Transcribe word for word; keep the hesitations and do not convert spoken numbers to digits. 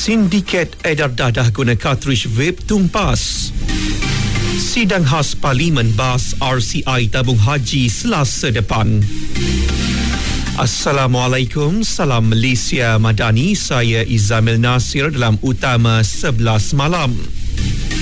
Sindiket edar dadah guna kartridge vape tumpas. Sidang khas Parlimen bahas R C I tabung haji Selasa depan. Assalamualaikum, salam Malaysia Madani. Saya Izamil Nasir dalam Utama sebelas malam.